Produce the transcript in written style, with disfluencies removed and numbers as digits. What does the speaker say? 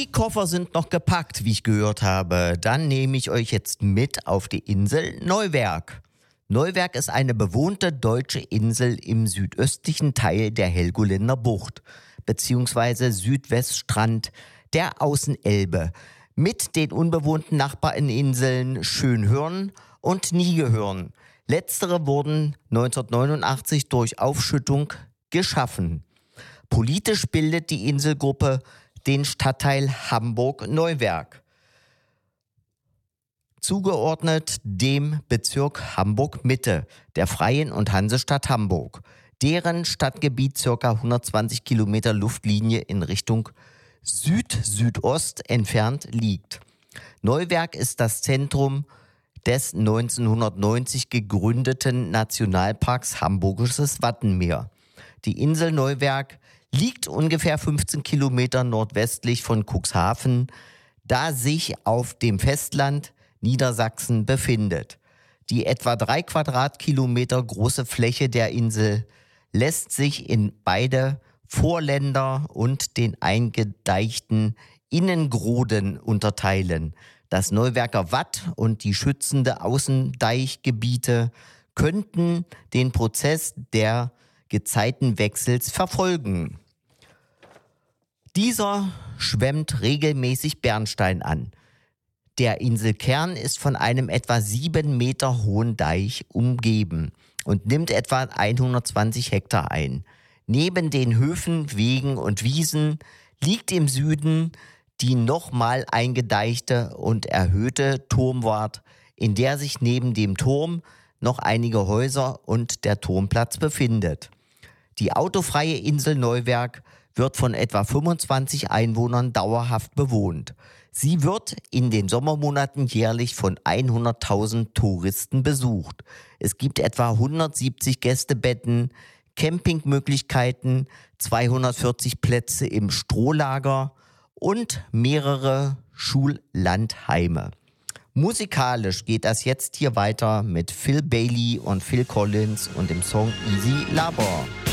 Die Koffer sind noch gepackt, wie ich gehört habe. Dann nehme ich euch jetzt mit auf die Insel Neuwerk. Neuwerk ist eine bewohnte deutsche Insel im südöstlichen Teil der Helgoländer Bucht bzw. Südweststrand der Außenelbe mit den unbewohnten Nachbarinseln Schönhörn und Niegehörn. Letztere wurden 1989 durch Aufschüttung geschaffen. Politisch bildet die Inselgruppe den Stadtteil Hamburg-Neuwerk, zugeordnet dem Bezirk Hamburg-Mitte der Freien und Hansestadt Hamburg, deren Stadtgebiet ca. 120 Kilometer Luftlinie in Richtung Süd-Südost entfernt liegt. Neuwerk ist das Zentrum des 1990 gegründeten Nationalparks Hamburgisches Wattenmeer. Die Insel Neuwerk liegt ungefähr 15 Kilometer nordwestlich von Cuxhaven, da sich auf dem Festland Niedersachsen befindet. Die etwa 3 Quadratkilometer große Fläche der Insel lässt sich in beide Vorländer und den eingedeichten Innengroden unterteilen. Das Neuwerker Watt und die schützende Außendeichgebiete könnten den Prozess der Gezeitenwechsels verfolgen. Dieser schwemmt regelmäßig Bernstein an. Der Inselkern ist von einem etwa 7 Meter hohen Deich umgeben und nimmt etwa 120 Hektar ein. Neben den Höfen, Wegen und Wiesen liegt im Süden die nochmal eingedeichte und erhöhte Turmwart, in der sich neben dem Turm noch einige Häuser und der Turmplatz befindet. Die autofreie Insel Neuwerk wird von etwa 25 Einwohnern dauerhaft bewohnt. Sie wird in den Sommermonaten jährlich von 100.000 Touristen besucht. Es gibt etwa 170 Gästebetten, Campingmöglichkeiten, 240 Plätze im Strohlager und mehrere Schullandheime. Musikalisch geht das jetzt hier weiter mit Phil Bailey und Phil Collins und dem Song Easy Labor.